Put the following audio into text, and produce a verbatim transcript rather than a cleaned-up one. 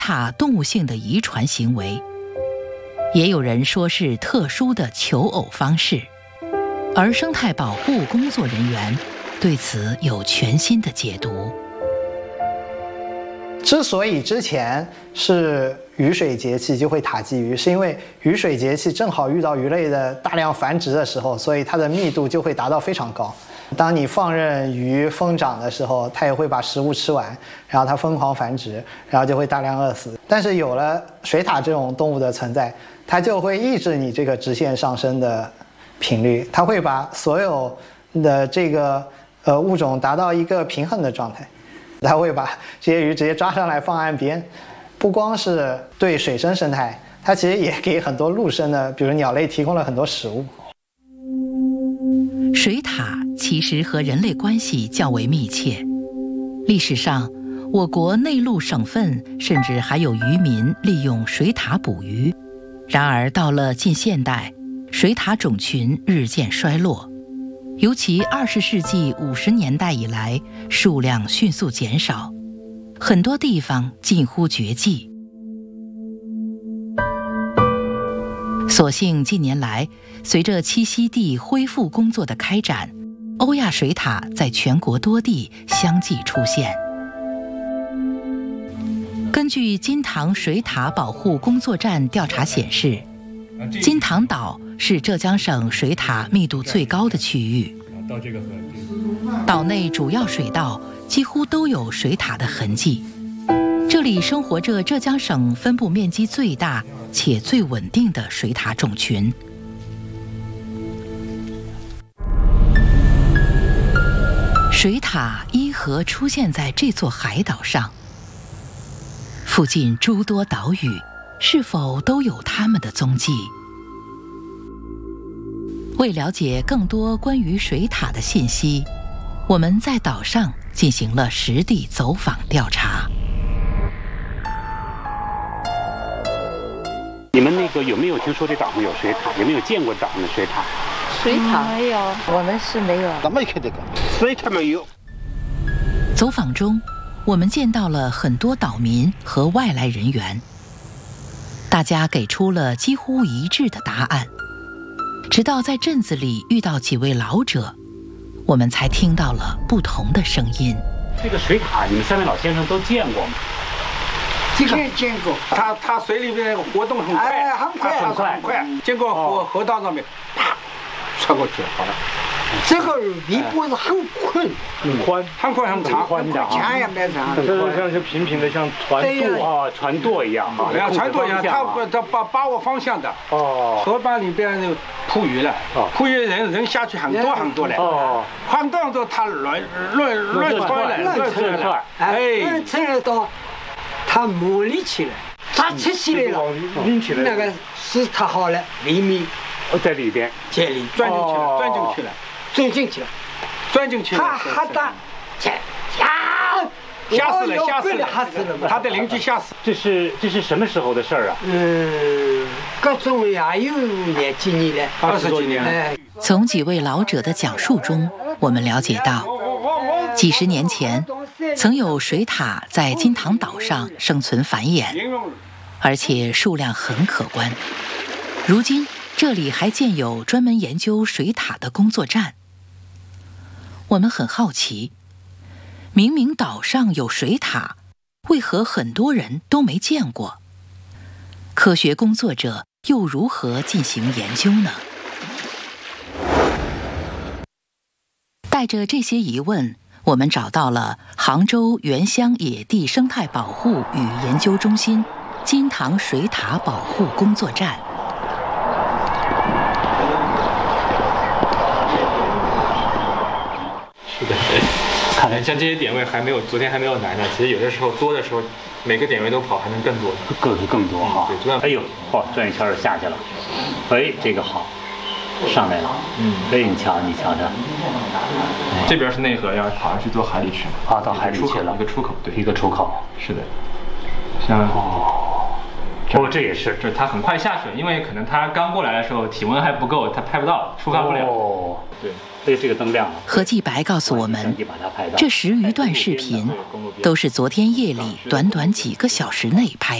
塔动物性的遗传行为，也有人说是特殊的求偶方式，而生态保护工作人员对此有全新的解读。 之所以之前是雨水节气就会塔鲫鱼，是因为雨水节气正好遇到鱼类的大量繁殖的时候，所以它的密度就会达到非常高。当你放任鱼疯长的时候，它也会把食物吃完，然后它疯狂繁殖，然后就会大量饿死。但是有了水獭这种动物的存在，它就会抑制你这个直线上升的频率，它会把所有的这个呃物种达到一个平衡的状态。它会把这些鱼直接抓上来放岸边，不光是对水生生态，它其实也给很多陆生的，比如鸟类提供了很多食物。 水獭其实和人类关系较为密切，历史上，我国内陆省份甚至还有渔民利用水獭捕鱼。然而到了近现代，水獭种群日渐衰落。尤其二十世纪五十年代以来，数量迅速减少，很多地方近乎绝迹。所幸近年来，随着栖息地恢复工作的开展，欧亚水獭在全国多地相继出现。根据金塘水獭保护工作站调查显示，金塘岛是浙江省水獭密度最高的区域。岛内主要水道几乎都有水獭的痕迹，这里生活着浙江省分布面积最大且最稳定的水獭种群。水獭因何出现在这座海岛上？附近诸多岛屿是否都有它们的踪迹？为了解更多关于水獭的信息，我们在岛上进行了实地走访调查。 你们那个有没有听说这岛上有水獭？有没有见过岛上的水獭？ 水獭没有，我们是没有。 咱没看这个水獭没有。 走访中，我们见到了很多岛民和外来人员，大家给出了几乎一致的答案。直到在镇子里遇到几位老者，我们才听到了不同的声音。 这个水獭，你们三位老先生都见过吗？ 见见过，它它水里面活动很快， 哎，很快， 很快，很快。经过河河道上面，啪，穿过去，好了。 这个尾巴是很宽， 很宽，很宽很长， 很长，长也蛮长。 这是像是平平的，像船舵啊，船舵一样啊， 像船舵一样，它它把把握方向的。哦。河浜里边捕鱼了，捕鱼人人下去很多很多了。哦。晃荡着它乱乱乱窜了，乱窜了。 哎，乱窜到它摸里去了，它吃起来了， 拎起来。 那个是它好了，里面。 在里边， 这里钻进去了，钻进去了， 钻进去了， 钻进去了。 他哈达，呀， 吓死了，吓死了，吓死了！他的邻居吓死。 这是这是什么时候的事儿啊？ 嗯，各种也有年几年了， 二十几年了。 从几位老者的讲述中，我们了解到，几十年前，曾有水獭在金塘岛上生存繁衍，而且数量很可观。如今，这里还建有专门研究水獭的工作站。我们很好奇，明明岛上有水獭，为何很多人都没见过？科学工作者又如何进行研究呢？带着这些疑问，我们找到了杭州原乡野地生态保护与研究中心金塘水獭保护工作站。 是的，看来像这些点位还没有昨天还没有来呢。其实有的时候多的时候，每个点位都跑还能更多， 更是更多哈。 对，主要哎呦，嚯，转一圈就下去了。哎，这个好，上来了。嗯，哎，你瞧，你瞧瞧。 这边是内河，要跑上去做海里去。 啊，到海里去了。 一个出口，对， 一个出口。 是的。像哦， 哦，这也是， 就是它很快下水，因为可能它刚过来的时候体温还不够，它拍不到，触发不了。 哦，对，所以这个灯亮了。 何继白告诉我们，这十余段视频都是昨天夜里短短几个小时内拍的。